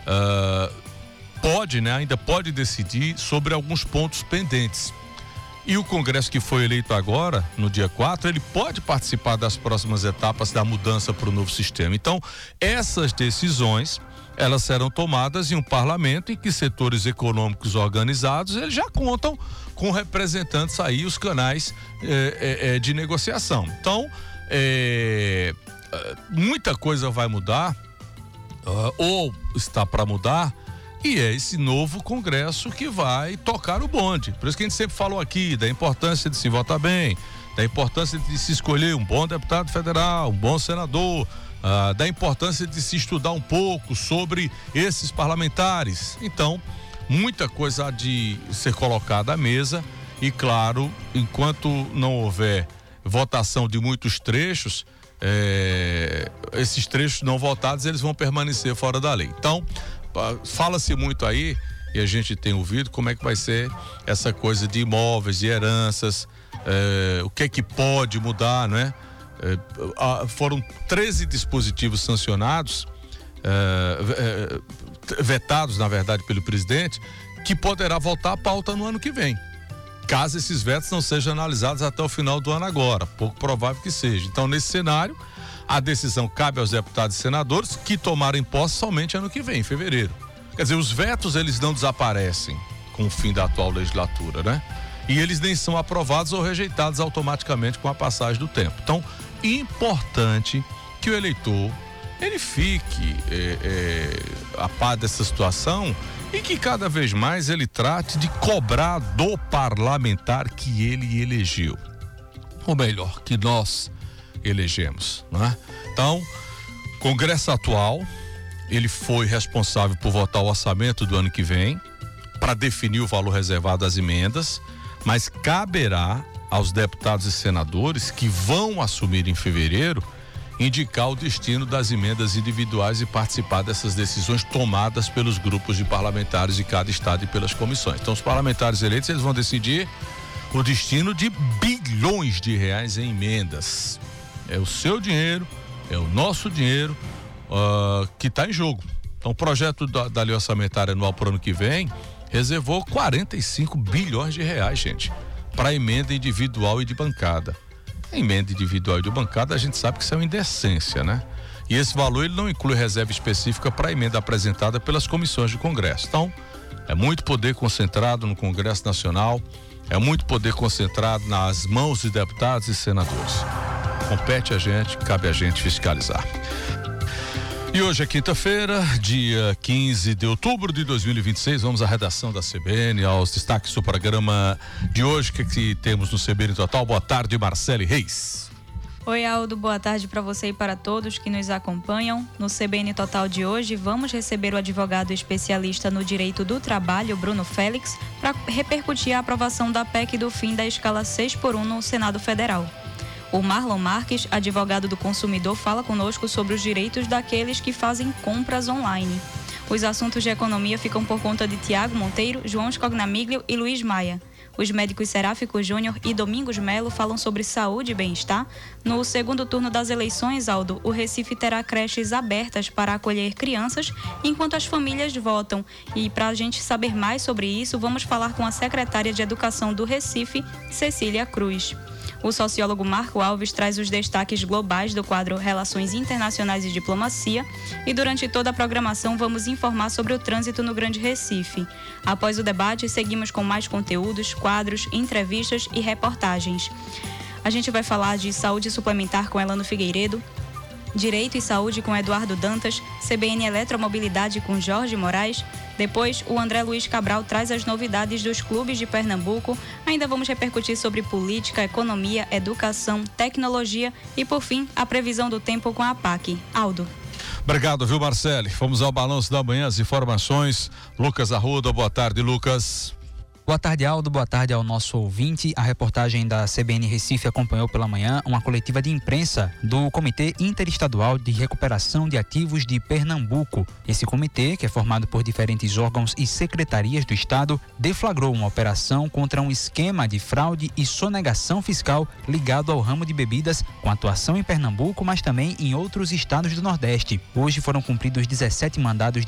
pode, né, ainda pode decidir sobre alguns pontos pendentes. E o Congresso que foi eleito agora, no dia 4, ele pode participar das próximas etapas da mudança para o novo sistema. Então, essas decisões, elas serão tomadas em um parlamento em que setores econômicos organizados, eles já contam com representantes aí, os canais de negociação. Então, muita coisa vai mudar, ou está para mudar, e é esse novo Congresso que vai tocar o bonde. Por isso que a gente sempre falou aqui da importância de se votar bem, da importância de se escolher um bom deputado federal, um bom senador, da importância de se estudar um pouco sobre esses parlamentares. Então, muita coisa há de ser colocada à mesa e, claro, enquanto não houver votação de muitos trechos, esses trechos não votados, eles vão permanecer fora da lei. Então, fala-se muito aí, e a gente tem ouvido como é que vai ser essa coisa de imóveis, de heranças, o que é que pode mudar, não é? Foram 13 dispositivos sancionados, vetados, na verdade, pelo presidente, que poderá voltar à pauta no ano que vem, caso esses vetos não sejam analisados até o final do ano agora, pouco provável que seja. Então, nesse cenário, a decisão cabe aos deputados e senadores que tomarem posse somente ano que vem, em fevereiro. Quer dizer, os vetos, eles não desaparecem com o fim da atual legislatura, né? E eles nem são aprovados ou rejeitados automaticamente com a passagem do tempo. Então, importante que o eleitor, ele fique a par dessa situação e que cada vez mais ele trate de cobrar do parlamentar que ele elegeu. Ou melhor, que nós elegemos, não é? Então, Congresso atual, ele foi responsável por votar o orçamento do ano que vem, para definir o valor reservado às emendas, mas caberá aos deputados e senadores que vão assumir em fevereiro indicar o destino das emendas individuais e participar dessas decisões tomadas pelos grupos de parlamentares de cada estado e pelas comissões. Então, os parlamentares eleitos, eles vão decidir o destino de bilhões de reais em emendas. É o seu dinheiro, é o nosso dinheiro que está em jogo. Então, o projeto da lei orçamentária anual para o ano que vem reservou 45 bilhões de reais, gente, para emenda individual e de bancada. A emenda individual e de bancada, a gente sabe que isso é uma indecência, né? E esse valor, ele não inclui reserva específica para a emenda apresentada pelas comissões do Congresso. Então, é muito poder concentrado no Congresso Nacional, é muito poder concentrado nas mãos de deputados e senadores. Compete a gente, cabe a gente fiscalizar. E hoje é quinta-feira, dia 15 de outubro de 2026, vamos à redação da CBN, aos destaques do programa de hoje. O que temos no CBN Total? Boa tarde, Marcele Reis. Oi, Aldo, boa tarde para você e para todos que nos acompanham. No CBN Total de hoje, vamos receber o advogado especialista no direito do trabalho, Bruno Félix, para repercutir a aprovação da PEC do fim da escala 6x1 no Senado Federal. O Marlon Marques, advogado do consumidor, fala conosco sobre os direitos daqueles que fazem compras online. Os assuntos de economia ficam por conta de Tiago Monteiro, João Scognamiglio e Luiz Maia. Os médicos Seráfico Júnior e Domingos Melo falam sobre saúde e bem-estar. No segundo turno das eleições, Aldo, o Recife terá creches abertas para acolher crianças enquanto as famílias votam. E para a gente saber mais sobre isso, vamos falar com a secretária de Educação do Recife, Cecília Cruz. O sociólogo Marco Alves traz os destaques globais do quadro Relações Internacionais e Diplomacia e durante toda a programação vamos informar sobre o trânsito no Grande Recife. Após o debate, seguimos com mais conteúdos, quadros, entrevistas e reportagens. A gente vai falar de saúde suplementar com Elano Figueiredo, Direito e Saúde com Eduardo Dantas, CBN Eletromobilidade com Jorge Moraes. Depois, o André Luiz Cabral traz as novidades dos clubes de Pernambuco. Ainda vamos repercutir sobre política, economia, educação, tecnologia e, por fim, a previsão do tempo com a APAC. Aldo. Obrigado, viu, Marcele? Vamos ao balanço da manhã, as informações. Lucas Arruda, boa tarde, Lucas. Boa tarde, Aldo. Boa tarde ao nosso ouvinte. A reportagem da CBN Recife acompanhou pela manhã uma coletiva de imprensa do Comitê Interestadual de Recuperação de Ativos de Pernambuco. Esse comitê, que é formado por diferentes órgãos e secretarias do Estado, deflagrou uma operação contra um esquema de fraude e sonegação fiscal ligado ao ramo de bebidas, com atuação em Pernambuco, mas também em outros estados do Nordeste. Hoje foram cumpridos 17 mandados